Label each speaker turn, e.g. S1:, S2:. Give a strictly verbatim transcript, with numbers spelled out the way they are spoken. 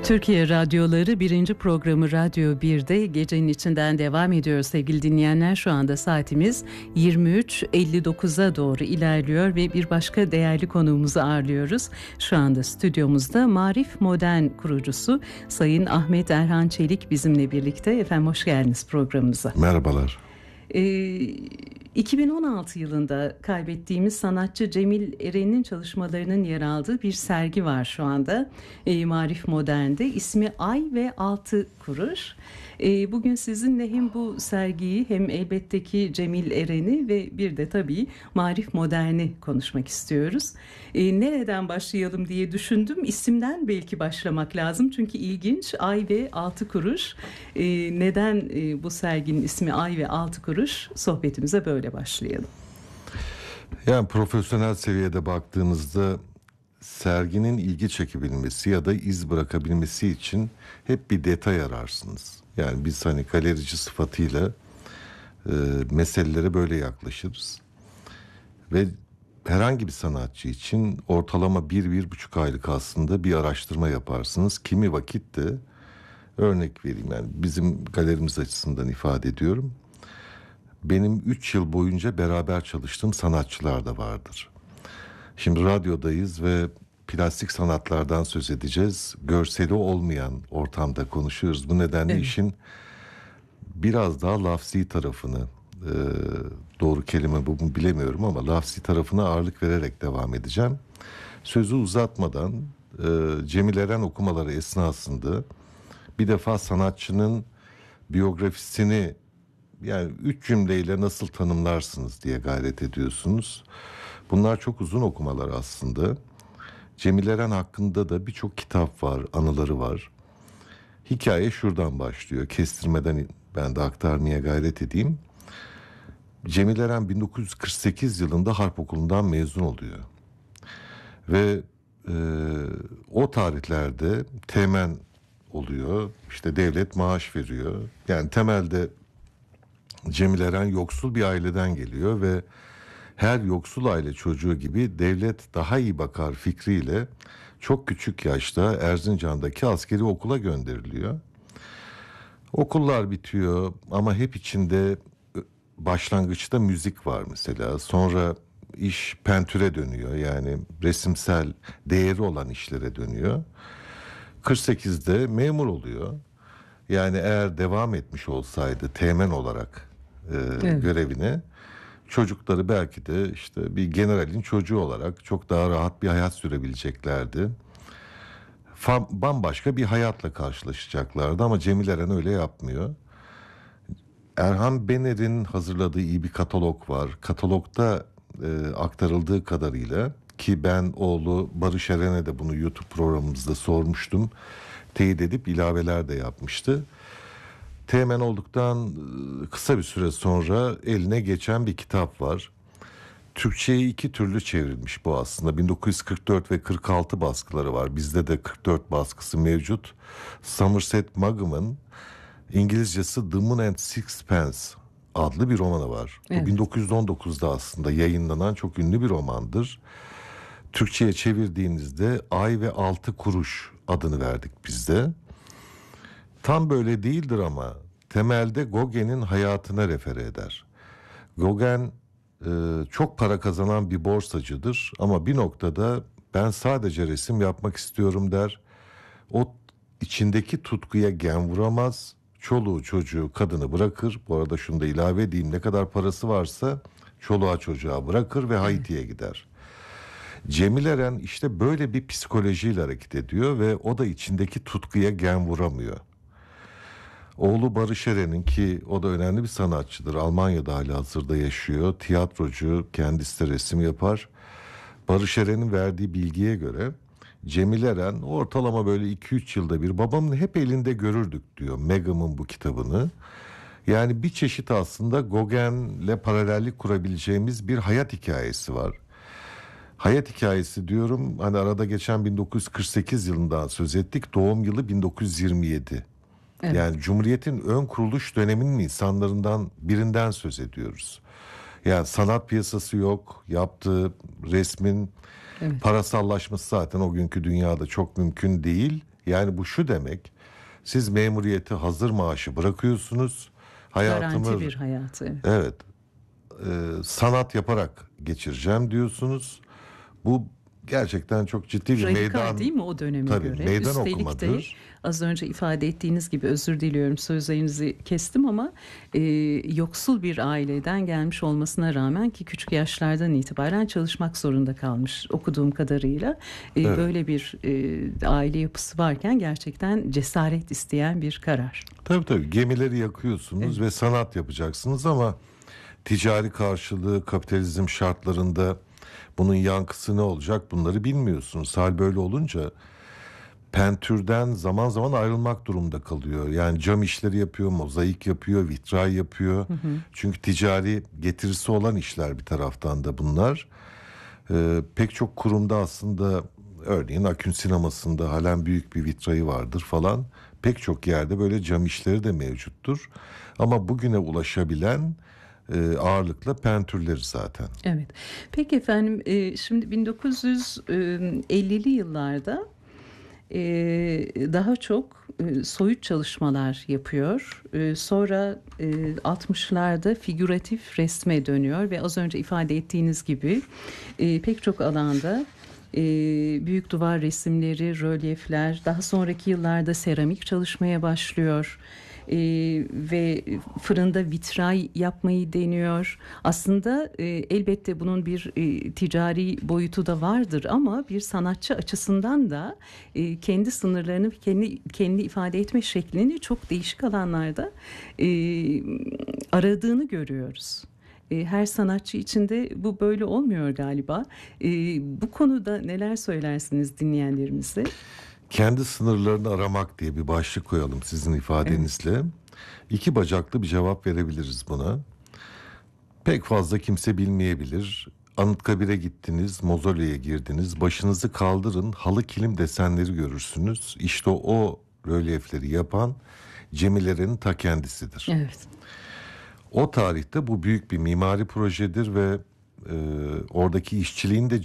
S1: Türkiye Radyoları birinci programı Radyo bir'de gecenin içinden devam ediyor sevgili dinleyenler. Şu anda saatimiz yirmi üç elli dokuza doğru ilerliyor ve bir başka değerli konuğumuzu ağırlıyoruz. Şu anda stüdyomuzda Marif Modern kurucusu Sayın Ahmet Erhan Çelik bizimle birlikte. Efendim hoş geldiniz programımıza.
S2: Merhabalar.
S1: Ee, iki bin on altı yılında kaybettiğimiz sanatçı Cemil Eren'in çalışmalarının yer aldığı bir sergi var şu anda e, Marif Modern'de. İsmi Ay ve Altı Kuruş. E, bugün sizinle hem bu sergiyi hem elbette ki Cemil Eren'i ve bir de tabii Marif Modern'i konuşmak istiyoruz. E, nereden başlayalım diye düşündüm. İsimden belki başlamak lazım çünkü ilginç. Ay ve Altı Kuruş. E, neden e, bu serginin ismi Ay ve Altı Kuruş? Sohbetimize böyle başlayalım.
S2: Yani profesyonel seviyede baktığınızda serginin ilgi çekebilmesi ya da iz bırakabilmesi için hep bir detay ararsınız. Yani biz hani galerici sıfatıyla e, meselelere böyle yaklaşırız. Ve herhangi bir sanatçı için ortalama bir, bir buçuk aylık aslında bir araştırma yaparsınız. Kimi vakit de örnek vereyim, yani bizim galerimiz açısından ifade ediyorum. Benim üç yıl boyunca beraber çalıştığım sanatçılar da vardır. Şimdi radyodayız ve plastik sanatlardan söz edeceğiz. Görseli olmayan ortamda konuşuyoruz. Bu nedenle evet, işin biraz daha lafzi tarafını, e, doğru kelime bu mu bilemiyorum ama lafzi tarafına ağırlık vererek devam edeceğim. Sözü uzatmadan e, Cemil Eren okumaları esnasında bir defa sanatçının biyografisini yani üç cümleyle nasıl tanımlarsınız diye gayret ediyorsunuz. Bunlar çok uzun okumalar aslında. Cemil Eren hakkında da birçok kitap var, anıları var. Hikaye şuradan başlıyor. Kestirmeden ben de aktarmaya gayret edeyim. Cemil Eren bin dokuz yüz kırk sekiz yılında Harp Okulu'ndan mezun oluyor. Ve e, o tarihlerde teğmen oluyor. İşte devlet maaş veriyor. Yani temelde Cemil Eren yoksul bir aileden geliyor ve her yoksul aile çocuğu gibi devlet daha iyi bakar fikriyle çok küçük yaşta Erzincan'daki askeri okula gönderiliyor. Okullar bitiyor ama hep içinde başlangıçta müzik var mesela. Sonra iş pentüre dönüyor, yani resimsel değeri olan işlere dönüyor. kırk sekizde memur oluyor. Yani eğer devam etmiş olsaydı teğmen olarak e, evet. görevine, çocukları belki de işte bir generalin çocuğu olarak çok daha rahat bir hayat sürebileceklerdi. Fa- bambaşka bir hayatla karşılaşacaklardı ama Cemil Eren öyle yapmıyor. Erhan Bener'in hazırladığı iyi bir katalog var. Katalogda e, aktarıldığı kadarıyla, ki ben oğlu Barış Eren'e de bunu YouTube programımızda sormuştum, teyit edip ilaveler de yapmıştı. Teğmen olduktan kısa bir süre sonra eline geçen bir kitap var. Türkçe'ye iki türlü çevrilmiş bu aslında. bin dokuz yüz kırk dört ve kırk altı baskıları var. Bizde de kırk dört baskısı mevcut. Somerset Maugham'ın İngilizcesi The Moon and Sixpence adlı bir romanı var. Evet. Bu bin dokuz yüz on dokuzda aslında yayınlanan çok ünlü bir romandır. Türkçe'ye çevirdiğinizde Ay ve Altı Kuruş adını verdik biz de. Tam böyle değildir ama temelde Gauguin'in hayatına refere eder. Gauguin e, çok para kazanan bir borsacıdır ama bir noktada ben sadece resim yapmak istiyorum der. O içindeki tutkuya gen vuramaz. Çoluğu çocuğu kadını bırakır. Bu arada şunu da ilave edeyim, ne kadar parası varsa çoluğa çocuğa bırakır ve Haiti'ye gider. Cemil Eren işte böyle bir psikolojiyle hareket ediyor ve o da içindeki tutkuya gen vuramıyor. Oğlu Barış Eren'in, ki o da önemli bir sanatçıdır, Almanya'da halihazırda yaşıyor, tiyatrocu, kendisi de resim yapar. Barış Eren'in verdiği bilgiye göre Cemil Eren ortalama böyle iki üç yılda bir babamın hep elinde görürdük diyor Maugham'ın bu kitabını. Yani bir çeşit aslında Gauguin'le paralellik kurabileceğimiz bir hayat hikayesi var. Hayat hikayesi diyorum, hani arada geçen bin dokuz yüz kırk sekiz yılından söz ettik, doğum yılı bin dokuz yüz yirmi yedi. Evet. Yani Cumhuriyet'in ön kuruluş döneminin insanlarından birinden söz ediyoruz. Yani sanat piyasası yok, yaptığı resmin evet. parasallaşması zaten o günkü dünyada çok mümkün değil. Yani bu şu demek: siz memuriyeti hazır maaşı bırakıyorsunuz. Hayatımı,
S1: Garanti bir hayatı. Evet.
S2: evet, e, sanat yaparak geçireceğim diyorsunuz. Bu gerçekten çok ciddi bir
S1: Radikal
S2: meydan.
S1: değil mi o döneme
S2: Tabii,
S1: göre?
S2: meydan
S1: Üstelik
S2: okumadır.
S1: de az önce ifade ettiğiniz gibi, özür diliyorum sözlerinizi kestim ama e, yoksul bir aileden gelmiş olmasına rağmen, ki küçük yaşlardan itibaren çalışmak zorunda kalmış okuduğum kadarıyla. E,
S2: Evet.
S1: Böyle bir e, aile yapısı varken gerçekten cesaret isteyen bir karar.
S2: Tabii tabii, gemileri yakıyorsunuz
S1: Evet.
S2: ve sanat yapacaksınız ama ticari karşılığı, kapitalizm şartlarında bunun yankısı ne olacak, bunları bilmiyorsunuz. Hal böyle olunca pentürden zaman zaman ayrılmak durumunda kalıyor. Yani cam işleri yapıyor, mozaik yapıyor, vitray yapıyor.
S1: Hı hı.
S2: Çünkü ticari getirisi olan işler bir taraftan da bunlar. Ee, pek çok kurumda aslında, örneğin Akün Sineması'nda halen büyük bir vitrayı vardır falan. Pek çok yerde böyle cam işleri de mevcuttur. Ama bugüne ulaşabilen e, ağırlıkla pentürleri zaten.
S1: Evet. Peki efendim, e, şimdi bin dokuz yüz ellili yıllarda e, daha çok e, soyut çalışmalar yapıyor. E, sonra e, altmışlarda figüratif resme dönüyor ve az önce ifade ettiğiniz gibi e, pek çok alanda e, büyük duvar resimleri, rölyefler, daha sonraki yıllarda seramik çalışmaya başlıyor. E, ve fırında vitray yapmayı deniyor. Aslında e, elbette bunun bir e, ticari boyutu da vardır ama bir sanatçı açısından da e, kendi sınırlarını, kendi kendi ifade etme şeklini çok değişik alanlarda e, aradığını görüyoruz. E, Her sanatçı için de bu böyle olmuyor galiba. E, Bu konuda neler söylersiniz dinleyenlerimize?
S2: Kendi sınırlarını aramak diye bir başlık koyalım sizin ifadenizle. İki bacaklı bir cevap verebiliriz buna. Pek fazla kimse bilmeyebilir. Anıtkabir'e gittiniz, mozoleye girdiniz, başınızı kaldırın, halı kilim desenleri görürsünüz. İşte o rölyefleri yapan Cemile'nin ta kendisidir.
S1: Evet.
S2: O tarihte bu büyük bir mimari projedir ve e, oradaki işçiliğin de